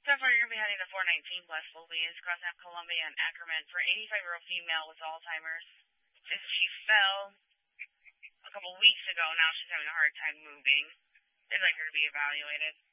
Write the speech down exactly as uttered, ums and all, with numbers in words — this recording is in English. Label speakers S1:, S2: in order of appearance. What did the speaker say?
S1: So far, you're going to be heading to four nineteen West Louise, crossing up Columbia and Ackerman for eighty-five-year-old female with Alzheimer's. She fell a couple weeks ago. Now she's having a hard time moving. They'd like her to be evaluated.